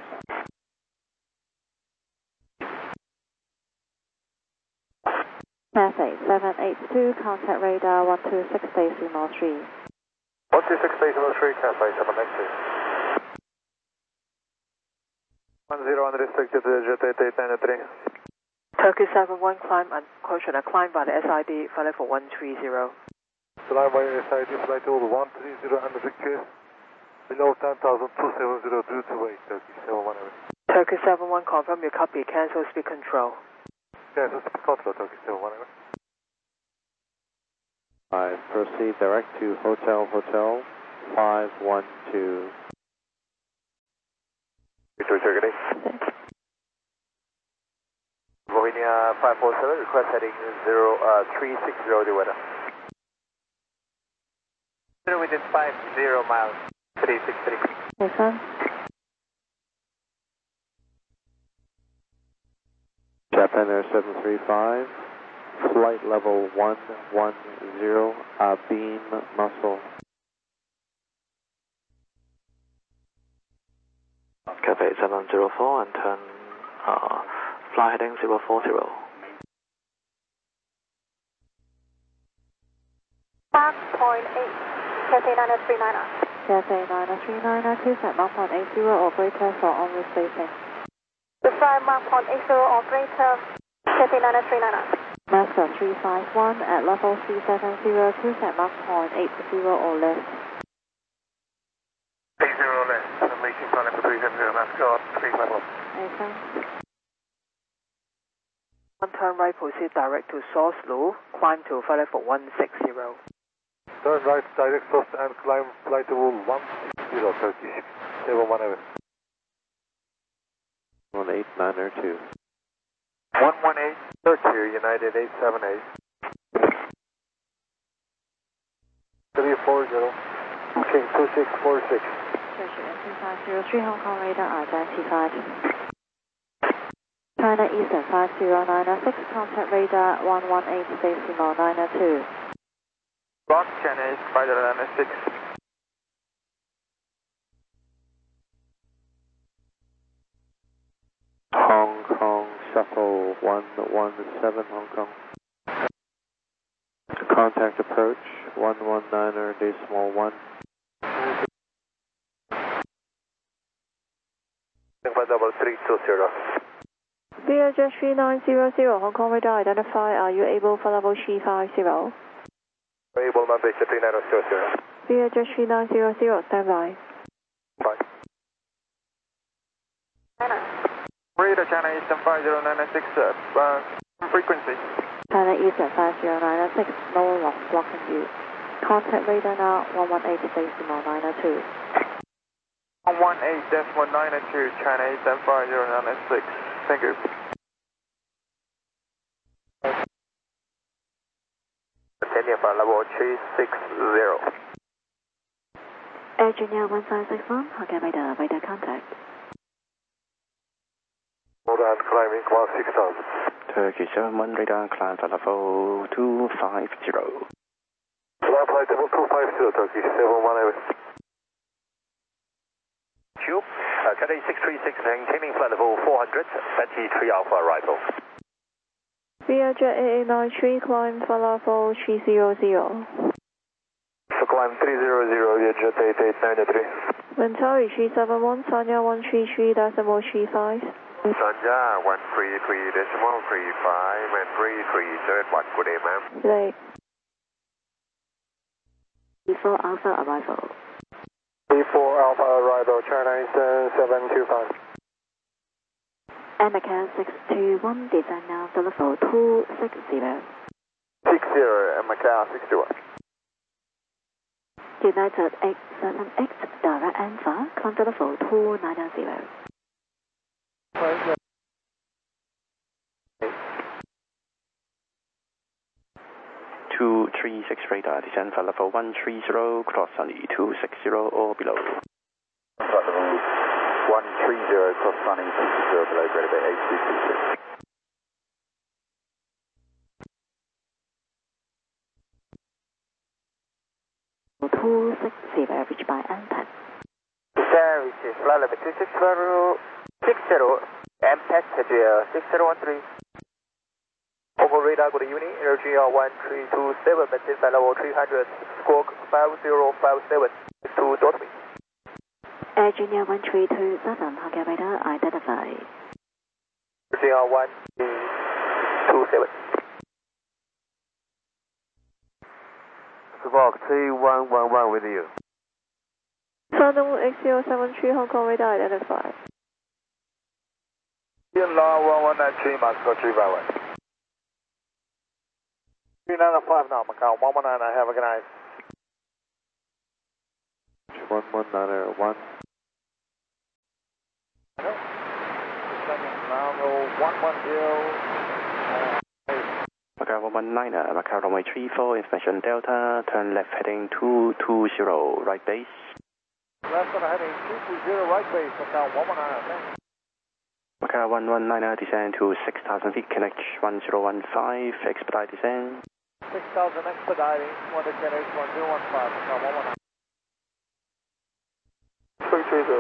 Speaker 7: Cathay 782, contact radar 126, decimal 3.
Speaker 5: 126, decimal 3, Cathay 782. 10 unrestricted, Jet 8893.
Speaker 4: Turkish 71, climb and caution, climb by the SID, flight level 130.
Speaker 9: Flying by SID, flight level 130 unrestricted, below 10,270 due to weight, Turkish 71.
Speaker 4: Turkish 71, confirm your copy, cancel speed control.
Speaker 9: Cancel speed control, Turkish 71.
Speaker 3: I proceed direct to Hotel 512.
Speaker 5: Victor Turkey. Bohemia
Speaker 6: 1547, request heading 360 the weather.
Speaker 5: Within 50 miles, 363.
Speaker 10: Yes, sir.
Speaker 3: Japan Air 735, flight level 110, beam muscle.
Speaker 8: Cathay 704 and turn, fly heading 040.
Speaker 11: Mark point 8, Cathay 939.
Speaker 10: Cathay 939, please at Mark point 80 or greater for onward spacing.
Speaker 11: The fly Mark point 80 or greater, Cathay 939.
Speaker 10: Master 351 at level C70, please at Mark point 80 or less.
Speaker 5: 80 less, I'm making flight level 370, that's got 351.
Speaker 10: Yes, sir.
Speaker 4: One turn right, proceed direct to source loop, climb to flight level 160.
Speaker 9: Turn right, direct source and climb flight level 160, Turkish 718.
Speaker 3: 189er2.
Speaker 5: 118, Turkey, United 878.
Speaker 9: 340, okay, 2646.
Speaker 10: Turkish 503 Hong Kong radar identified. China Eastern 50906, contact radar 118 decimal 902.
Speaker 5: Rock China is 596.
Speaker 3: Hong Kong Shuttle 117 Hong Kong. Contact approach 119er decimal 1.
Speaker 6: Double 320.
Speaker 10: VHF 3900 Hong Kong radar identify. Are you able for level 350?
Speaker 6: Able number 3900.
Speaker 10: VHF 3900 standby.
Speaker 6: Bye.
Speaker 5: Radar China Eastern 5096, frequency.
Speaker 10: China Eastern 5096, no loss blocking you. Contact radar now 118 decimal 902.
Speaker 5: 118 decimal 902, China Eastern 5096. Thank you.
Speaker 6: Continue for level 360.
Speaker 7: Air Junior 1561, Hokkien radar contact.
Speaker 6: Hold on, climbing 6000.
Speaker 8: Turkey 71 radar, climb for level 250.
Speaker 6: Flight level 250, Turkey 718. Tube, Cathay 636, maintaining flight level 400, 23 Alpha arrival.
Speaker 10: VHF 8893, climb for level 300.
Speaker 6: So climb 300, Vietjet 8893.
Speaker 10: Mentari 371, Sanya 133.35.
Speaker 6: Sanya 133.35 and 33, third one, good day ma'am.
Speaker 10: Delay.
Speaker 7: Before Alpha arrival.
Speaker 6: Before Alpha arrival, China Eastern 725.
Speaker 7: American 621, descend now to level 260.
Speaker 6: 60, Macau 61.
Speaker 7: United 878, direct answer, climb to level 290.
Speaker 8: 236 radar, descend for level 130, cross sunny 260 or below.
Speaker 6: 130, cross sunny 260 below, Greater Bay 8226.
Speaker 7: reached by Ampac.
Speaker 5: Descend, which is flight level 260, 60, Ampac, 6013. Over radar, good evening, energy 1327, maintain flight level 300, squawk 5057, to Dorothy.
Speaker 7: Air Junior 1327, Hokkien radar identified.
Speaker 5: Energy 1327.
Speaker 6: Squawk 2111 with you.
Speaker 10: Shandong X073, Hong Kong radar identified.
Speaker 5: Law 1193, Moscow 351. 395 now, Macau 119, have a good night.
Speaker 3: 119er 1.
Speaker 5: Now 110.
Speaker 12: Macau 119, Macau runway 34, information Delta, turn left heading 220, right base.
Speaker 9: Left on heading 220, right base, Macau 119, thanks.
Speaker 12: Macau 119, descend to 6,000 feet, connect 1015, expedite descend.
Speaker 9: 6,000 expediting, 1 to connect 1015, Macau 119.
Speaker 5: 330.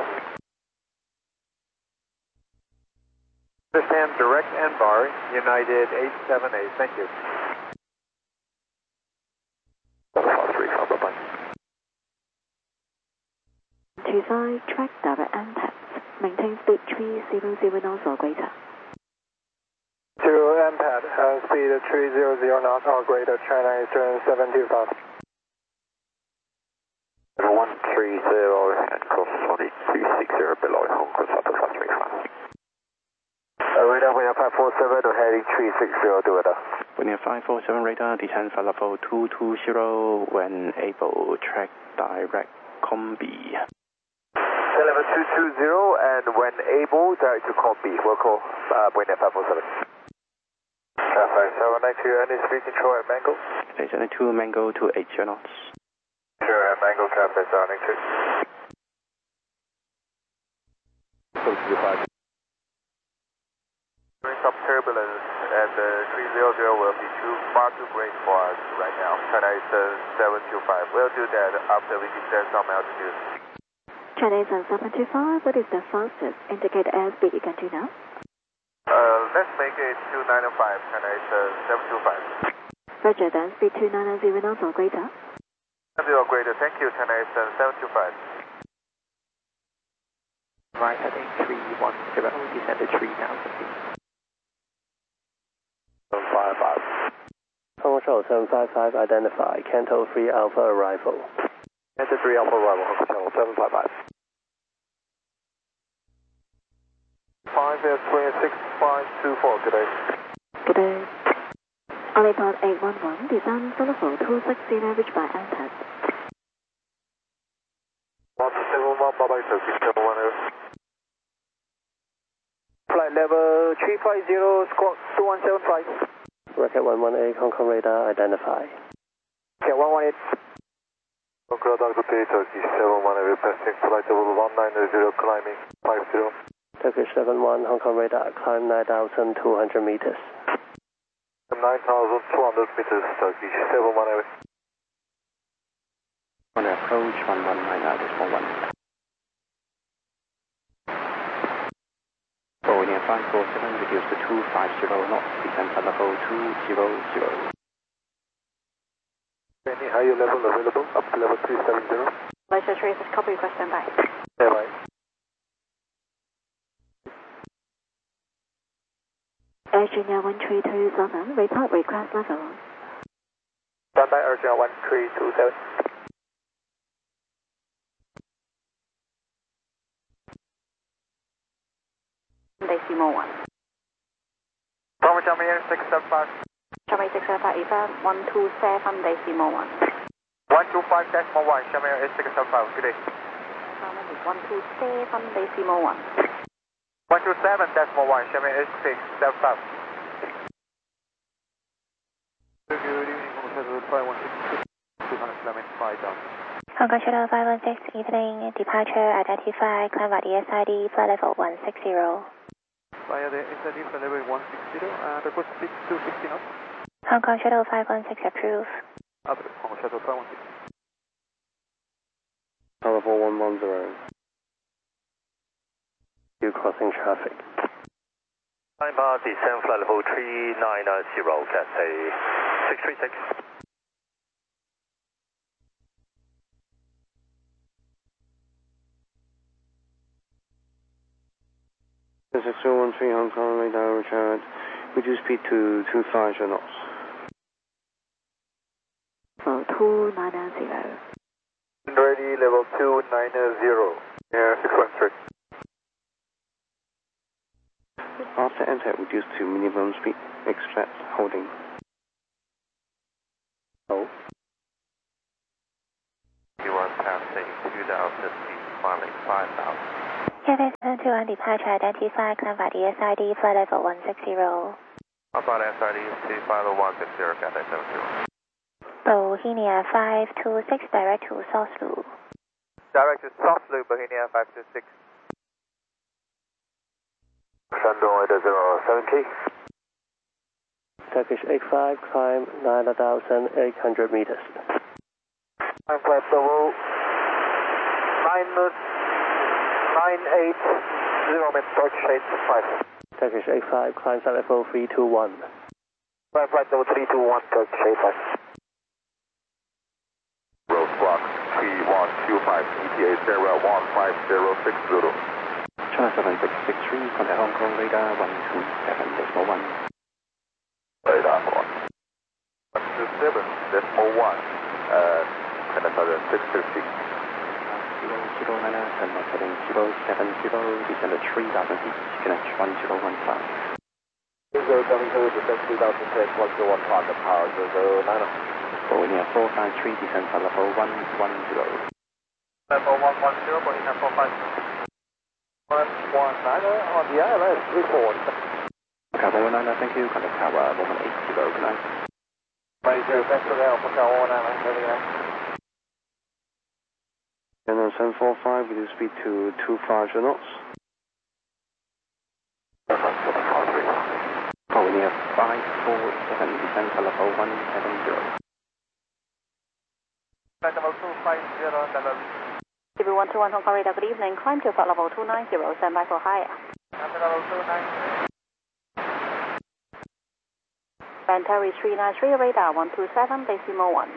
Speaker 5: Understand direct and bar, United 878, thank you.
Speaker 6: 153, bye-bye.
Speaker 7: To side, track direct and taps. Maintain speed 300 knots or greater.
Speaker 6: 0 MPAD, speed 300 knots or greater, China Eastern 725. 130 and cross 260 below Hong Kong South 535. Radar wind 547 heading 360, do it.
Speaker 12: Wind 547 radar, descend for level 220, when able, track direct combi.
Speaker 5: Level 220 and when able, direct to combi, we'll call wind 547.
Speaker 6: Traffic 792, any speed control at Mango?
Speaker 12: Station 2 Mango to 80 knots.
Speaker 6: Sure, at Mango traffic 792.
Speaker 8: During some turbulence, and 300 will be far too great for us right now. China Eastern 725. We'll do that after we descend some altitude.
Speaker 7: China Eastern 725, what is the fastest indicated airspeed you can do now?
Speaker 8: Let's make it 295, China Eastern 725.
Speaker 7: Roger, then speed 290 knots or greater.
Speaker 8: 70 or greater, thank you, China Eastern 725.
Speaker 9: Right heading 310, descend to 3,000 feet.
Speaker 6: 755. Control 755, identify, Canto 3 Alpha arrival. Canto 3 Alpha arrival, Control 755.
Speaker 5: 5S26524, good day.
Speaker 7: Good day. Olipod 811, descend for level 260, average by NTAP.
Speaker 5: 171, bye-bye, Turkey 710.
Speaker 9: Flight level 350, squawk 2175.
Speaker 6: Rocket 118, Hong Kong radar, identify.
Speaker 9: Yeah, 118.
Speaker 5: Hong Kong radar, good day, Turkey 710, requesting flight level 190, climbing 50.
Speaker 6: Turkish 71, Hong Kong radar, climb 9,200 meters.
Speaker 5: 9,200 meters, Turkey 710.
Speaker 12: On approach 119.1. Boeing 547, reduce to 250 knots, descend for level 200.
Speaker 5: Any higher level available, up to level 370.
Speaker 2: Malaysia Traces, copy, request stand by.
Speaker 5: Yeah, bye.
Speaker 7: Air Junior 1327, report request level.
Speaker 5: Stand by, Air Junior 1327.
Speaker 2: Decimal 1.
Speaker 5: Bravo Jamaica 675.
Speaker 2: Jamaica 675, EVA 127, decimal 1.
Speaker 5: 125 decimal 1, Jamaica 675, good day.
Speaker 2: 127, decimal 1.
Speaker 5: 127 decimal 1, Jamaica 675. Good evening, Hotel 516, 200 km, 5 down.
Speaker 11: Hong Kong Shuttle 516, evening, departure, identify, climb by the SID, flight level 160.
Speaker 5: Via the SID, flight level 160, request speed 260 knots.
Speaker 11: Hong Kong Shuttle 516, approve.
Speaker 5: Hong Kong Shuttle 516.
Speaker 6: Level 110. You crossing traffic.
Speaker 8: Climb bar, descend flight level 390, Cathay 636.
Speaker 3: This is 213 Hong Kong radar, Richard. Reduce speed to 250 knots.
Speaker 7: For 290.
Speaker 5: Ready, level 290. Yeah, 613.
Speaker 3: After enter, reduce to minimum speed. Expect holding.
Speaker 6: Oh.
Speaker 8: You1 passing 2,000 feet, climbing 5,000.
Speaker 11: Cathay 721, departure, identify, climb by the SID, flight level 160.
Speaker 8: Alpha SID C50160, Cathay 70.
Speaker 11: Bohemia 526, direct to South Loop.
Speaker 5: Direct to South Loop, Bohemia 526.
Speaker 6: Shandong 070.
Speaker 9: Turkish 85, climb 9,800 meters.
Speaker 6: Climb flight level 980 meters, Turkish 85.
Speaker 9: Turkish 85, climb flight level 321.
Speaker 6: Climb flight level 321, Turkish 85.
Speaker 8: Road squawk 3125, ETA Sarah 15060.
Speaker 12: China 7663, contact Hong Kong radar 127.1.
Speaker 8: Radar 127.1, Canada 650.
Speaker 12: 009, turn left heading 070, descend at 3,000 feet, connect 1015.
Speaker 6: 070, descend 3,000 feet, 101 pocket power 009.
Speaker 12: Bohemia 453, descend for level 110.
Speaker 6: Level 110, Bohemia 453. 119 on the ILS 34.
Speaker 12: Tower 119, thank you, contact tower 180, good night.
Speaker 6: Thanks for the help, Tower 119,
Speaker 3: And on 745, reduce speed to 250 knots.
Speaker 12: Bohemia 547, descend for level 170.
Speaker 6: Level 250, level
Speaker 10: CB121 Hong Kong radar, good evening. Climb to flight level 290, stand by for higher.
Speaker 6: level 290.
Speaker 10: Bantary 393, radar 127, decimal 1.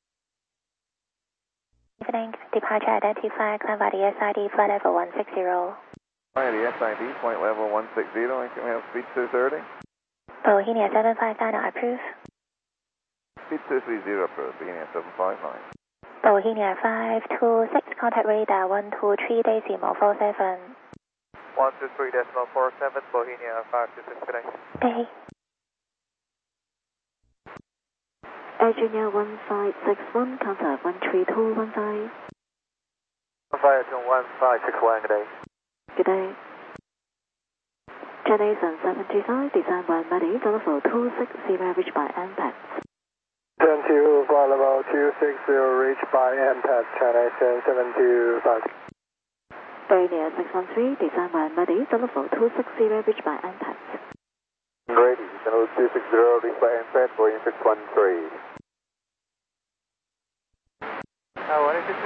Speaker 11: Evening, departure identified, climb by the SID, flight level 160.
Speaker 8: Hi, the SID, point level 160, I can have speed 230.
Speaker 11: Bohemia 759, approve.
Speaker 8: Speed 230 approved, Bohemia 759.
Speaker 11: Bohemia 526, contact radar 123, decimal 47.
Speaker 5: 123 decimal 47, Bohemia 526, connect.
Speaker 11: Bay.
Speaker 7: Air Junior 1561, contact 13215.
Speaker 6: 1561, good day.
Speaker 7: Good day. Jet Ace 725, design by Medi, level 260, reached by NPAX.
Speaker 6: 10-2, flight level 260, reached by NPAX, China 725.
Speaker 7: Bohemia 613, design by Medi, level 260, reached by NPAX.
Speaker 6: Grady, level 260, reached by NPAX, Boeing 613. What is it?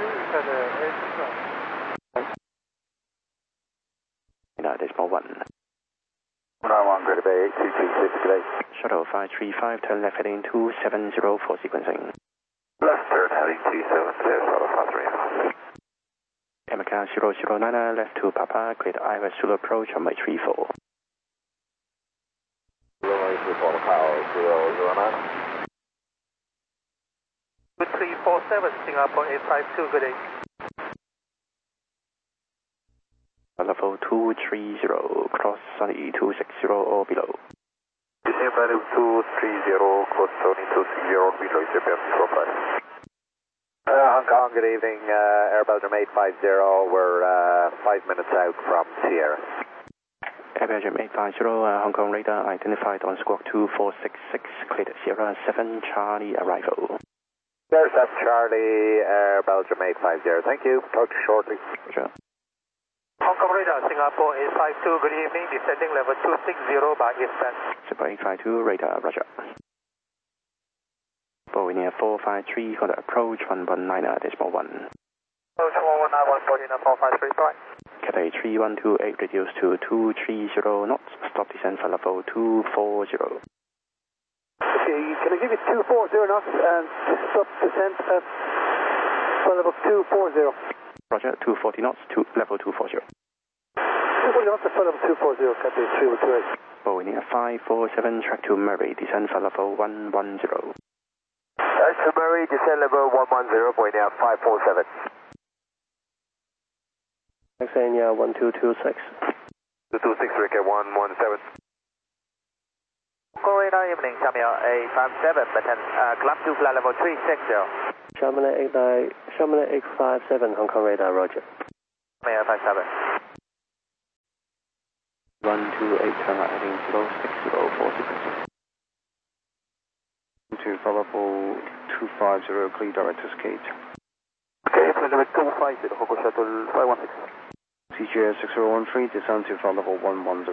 Speaker 12: Decimal 1.
Speaker 6: 191, Grady Bay 8226, good day.
Speaker 12: Shuttle 535, turn left heading 270 for sequencing.
Speaker 6: Left turn heading 270, Shuttle 535.
Speaker 12: America 009, left to Papa, clear Iris Zulu approach, runway 34.
Speaker 6: Runway 34, power 009.
Speaker 5: 2347, Singapore 852, good day.
Speaker 12: Level 230, cross Sunny 260 or below.
Speaker 6: Descend level 230, cross Sunny 260 below, Japan 45. Hong Kong, good evening, Air Belgium 850, we're 5 minutes out from Sierra.
Speaker 12: Air Belgium 850, Hong Kong radar identified on squawk 2466, cleared Sierra 7 Charlie arrival.
Speaker 6: There's that Charlie, Air Belgium 850, thank you, talk to you shortly.
Speaker 12: Sure.
Speaker 5: Hong Kong radar, Singapore 852, good evening, descending level 260 by eastbound.
Speaker 12: Super 852, radar, roger. Bohemia 453, contact approach 119, decimal 1.
Speaker 5: Approach 1191, Bohemia 453, bye.
Speaker 12: Cathay 3128, reduced to 230 knots, stop descent for level 240.
Speaker 6: Okay, can I give you 240 knots and stop descent at level 240?
Speaker 12: Roger, 240 knots to level 240.
Speaker 6: 240 knots at level 240, Cathay 3128.
Speaker 12: Bohemia 547, track to Murray, descend for level 110.
Speaker 6: That's to Murray, descend level 110, Bohemia 547.
Speaker 9: Xenia 1226.
Speaker 6: 226, Ricket 117.
Speaker 5: Radar evening, Samuel 857, Baton, climb to flight level 360.
Speaker 9: Chamonix 857, Hong Kong radar, roger.
Speaker 5: Samuel 57.
Speaker 12: 128, turn right heading 060 for sequencing.
Speaker 3: to flight level 250, clear direct to skate.
Speaker 5: Okay, flight level 250, Hong Kong Shuttle 516.
Speaker 3: CGS 6013, descend to flight level 110.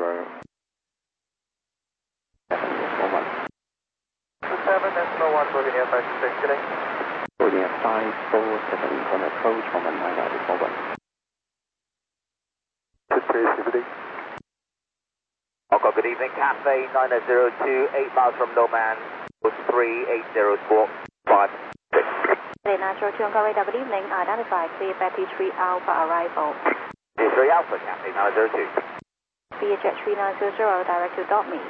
Speaker 5: 27, Decimal 1, Bohemia 526, today.
Speaker 12: Bohemia 547, on approach from 1941.
Speaker 6: Good evening, Cafe 9002, 8 miles from No Man, 380 squawk 56.
Speaker 11: Natural to Hong Radar, good evening, identify clear Betty 3 Alpha arrival.
Speaker 6: 3 Alpha, Cafe 902.
Speaker 11: Jet 3900, direct to .me.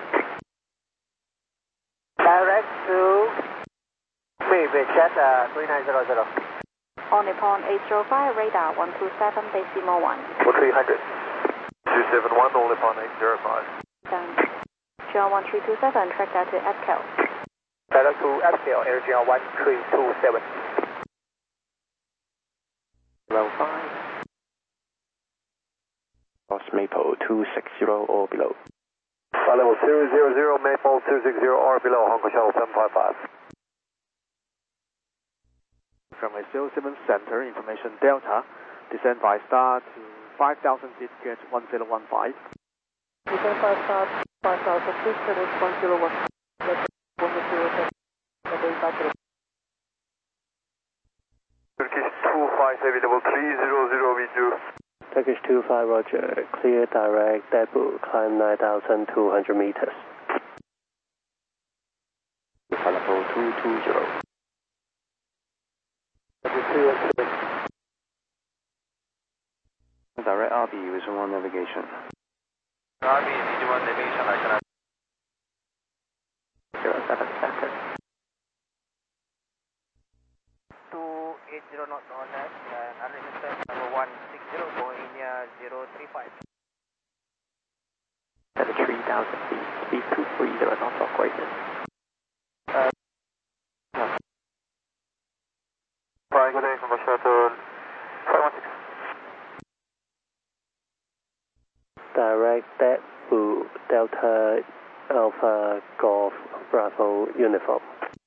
Speaker 9: Direct to me, Jet 3900.
Speaker 11: On Nippon 805, radar 127, decimal 1.
Speaker 5: 300. 271, all Nippon 805.
Speaker 11: Done. John 1327, track that to Edkel.
Speaker 9: Direct to Edkel, Air 1327.
Speaker 12: Level 5. Cross Maple 260 or below.
Speaker 5: Flight level 200, Maple 260 or below, Hong Kong Shuttle 755.
Speaker 9: From a 07 center, information Delta, descend by star to 5,000 feet, get 1015. Descend by star 5,000 feet, get 1015.
Speaker 5: Turkish 25, available 300 V2.
Speaker 13: Turkish 25, roger. Clear direct debut, climb 9,200 meters.
Speaker 12: Flight level 220.
Speaker 3: Direct RB, Vision 1 navigation.
Speaker 5: RB, Vision 1 navigation, I cannot.
Speaker 12: 07 center.
Speaker 9: 280 knots on that, and unlimited number 160, Bohemia 035.
Speaker 12: At 3,000 feet, speed 230 knots operated.
Speaker 5: Fine, good day, Hong Kong Shuttle 516.
Speaker 13: Direct debut, Delta Alpha Golf Bravo Uniform.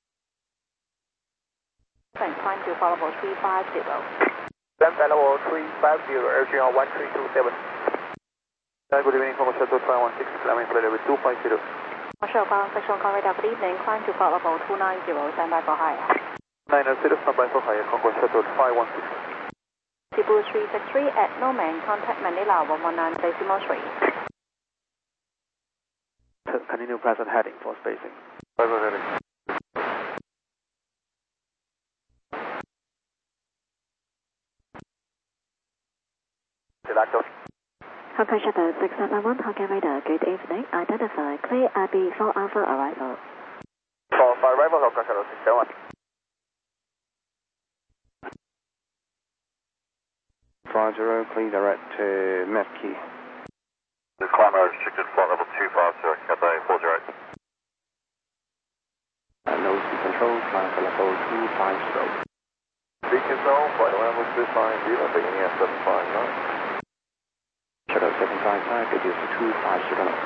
Speaker 11: Climb to follow 350.
Speaker 9: Delta level 350, Air 1327.
Speaker 5: Good evening, Hong Kong Shuttle 516, climbing flight level 250.
Speaker 11: Marshall Ground Section Hong Kong Radar, good evening, climb to flight level 290, stand by for higher.
Speaker 5: 900, stand by for higher, Hong Kong Shuttle 516.
Speaker 11: Cebu 363 at No Man, contact Manila 119 decimal 3.
Speaker 9: Continue present heading for spacing.
Speaker 5: Present heading.
Speaker 7: Hong Kong Shuttle 671, Hong Kong Radar, good evening. Identify clear RB 4 Alpha arrival.
Speaker 5: 4 Alpha arrival, Hong Kong Shuttle 671.
Speaker 3: 50, clear direct to Mepki.
Speaker 5: The climber restricted flight level 250, Cathay 40.
Speaker 12: No speed control, climb for level 250.
Speaker 5: Speed control, flight level 250, beginning at 759.
Speaker 12: Shuttle 755, reduce to 250 knots.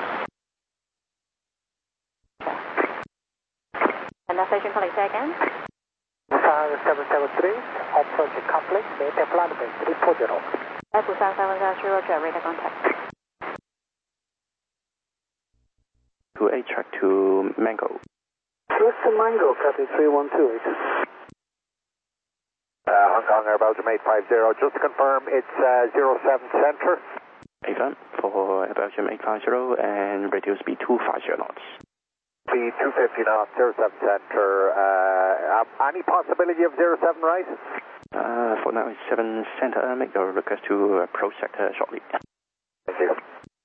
Speaker 11: And the station colleague say again.
Speaker 9: 773, approach conflict, data flight level 340.
Speaker 11: Busan 703, roger, radar contact.
Speaker 12: 28 track to Mango.
Speaker 9: Houston Mango, copy 3128.
Speaker 6: Hong Kong Air Belgium 850, just to confirm it's 07 center.
Speaker 12: Affirm for Belgium 850 and radio speed 250 knots.
Speaker 6: Speed 250 knots, 07 center. Any possibility of 07 right?
Speaker 12: For now it's 7 center, make your request to approach sector shortly.
Speaker 6: Thank you.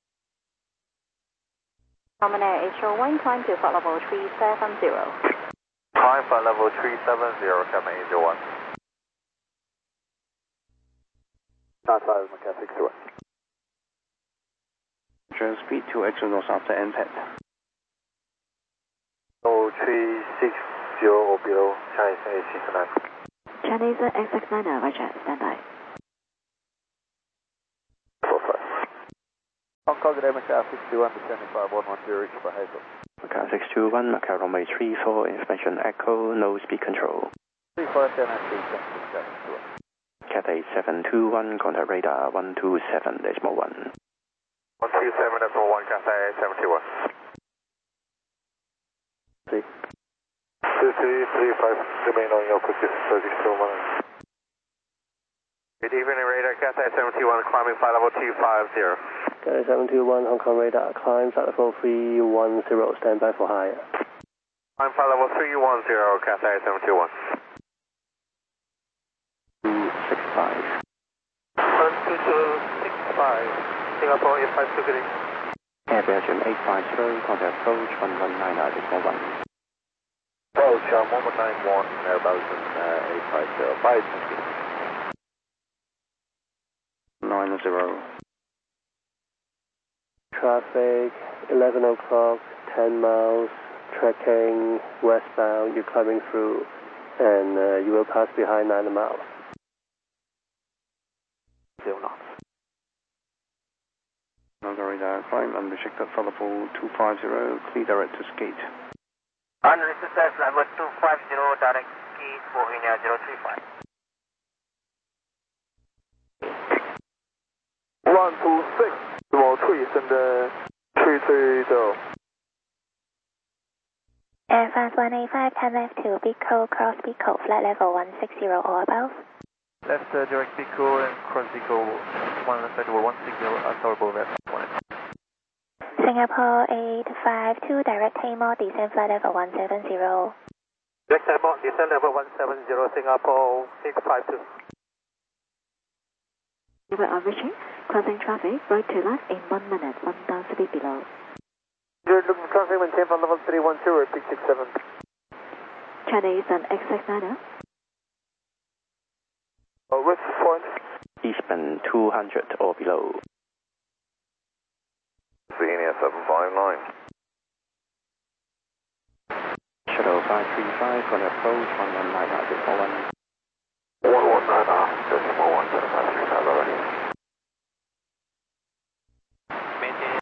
Speaker 11: Common Air 801, climb to flight level 370.
Speaker 5: Climb flight level 370, Cathay 801.
Speaker 6: Not 5, Macau 61.
Speaker 3: Turn speed 2 extra north after NTET.
Speaker 5: 0360 or below, Chinese A69.
Speaker 7: Chinese X69, roger, stand by.
Speaker 5: 45.
Speaker 9: Hong
Speaker 3: Kong, good day, Macau 621, descending 5110, reach for Hazel.
Speaker 12: Macau 621, Macau runway 34, information echo, no speed control.
Speaker 3: 34,
Speaker 12: Cathay 721, contact radar 127.1.
Speaker 5: 127.1, Cathay 721. 2335, remain on your position, 32 Good evening, radar, Cathay 721, climbing flight level 250.
Speaker 13: Cathay 721, Hong Kong radar, climb flight level 310, stand by for higher.
Speaker 5: Climb flight level 310, Cathay 721.
Speaker 12: 265.
Speaker 5: 12265, Singapore 852, good evening.
Speaker 12: Air Belgium 850, contact approach 1199.1.
Speaker 6: Approach 1191, Air Belgium 850,
Speaker 12: 90.
Speaker 13: Traffic, 11 o'clock, 10 miles, trekking westbound, you're climbing through, and you will pass behind 9 miles.
Speaker 3: 0 knots.
Speaker 12: Another radar climb, unrestricted flight level 250, clear direct to skate.
Speaker 5: Unrestricted flight level 250, direct skate, Bohemia 035.
Speaker 3: 126, small trees and 330.
Speaker 11: Air France 185, 10 left to Bico, cross Bico, flight level 160 or above.
Speaker 5: Left direct Bico and cross Bico, flight level 160, audible left 1.
Speaker 11: Singapore 852, direct Timor, descend flight level 170.
Speaker 5: Direct Timor, descend level 170, Singapore 852.
Speaker 7: You are reaching, crossing traffic, right to left in 1 minute, 1000 feet below.
Speaker 5: You're looking for traffic, maintain flight level 310, repeat 67.
Speaker 7: Chinese and XX9er.
Speaker 5: With point.
Speaker 12: Eastbound 200 or below.
Speaker 6: Xenia 759.
Speaker 12: Shuttle 535, contact approach 1199.1.
Speaker 6: 119, decimal 17535 already.
Speaker 5: Maintain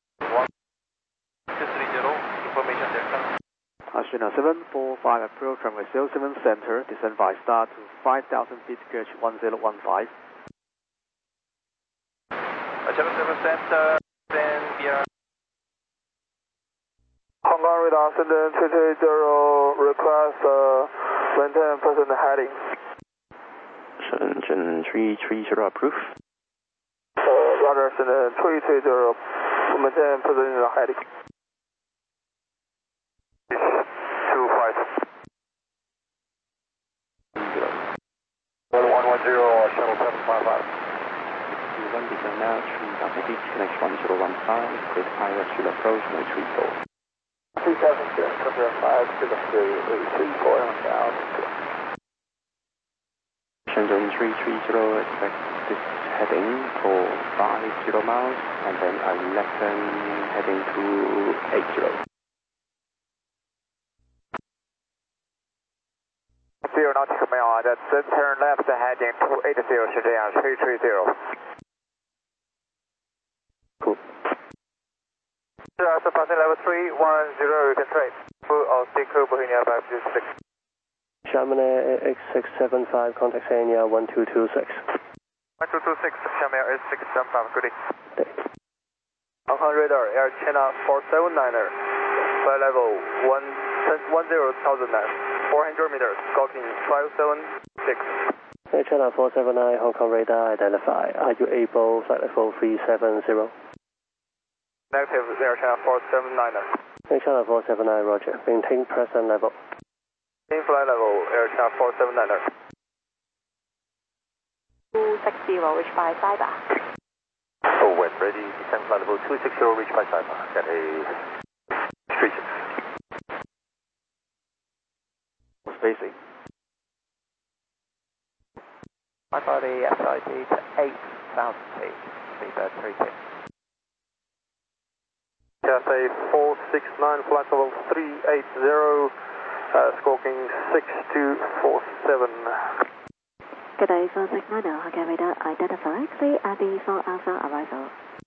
Speaker 5: 1230, information Delta.
Speaker 9: Astana 745, approach from 07 center, descend by star to 5,000 feet, gauge 1015.
Speaker 5: 77 center, then via
Speaker 3: Hong Kong radar, send 330, request maintain present heading.
Speaker 12: Shenzhen 330 approved.
Speaker 3: Roger, send 330, maintain present heading.
Speaker 6: 1110, shuttle 755.
Speaker 12: 21 descend now, 3000 feet, connect 1015, with pilot should approach, no 34.
Speaker 3: 2000, 5, to the 34 and down.
Speaker 12: Shenzhen 330, expect this heading for 50 miles, and then 11 heading to 80.
Speaker 5: 0 nautical mile, that's turn left heading to 80, Shenzhen 330.
Speaker 12: Cool.
Speaker 5: So passing level 310, you can trade. Full of Bico, Bohemia 526.
Speaker 13: Chamonix X675, contact Xenia 1226.
Speaker 5: 1226, Chamonix X675, good day.
Speaker 3: Hong Kong radar, Air China 479er, flight level 10,000 knots, 400 meters, Scorpion 576.
Speaker 13: Air China 479, Hong Kong radar, identify. Are you able, flight level 370?
Speaker 3: Negative, Air China 479er.
Speaker 13: Air China 479, roger. Maintain present level.
Speaker 3: In flight level, Air China 479er.
Speaker 4: 260, reach by Cyber.
Speaker 6: Oh, when ready, descend flight level 260, reach by Cyber. Get a street.
Speaker 9: Spacing.
Speaker 5: I got the SID to 8,000 feet, Seabird 32.
Speaker 3: Cathay 469, flight level 380, squawking 6247.
Speaker 7: Cathay 469, Hong Kong radar, identify, clear RD for Alpha arrival.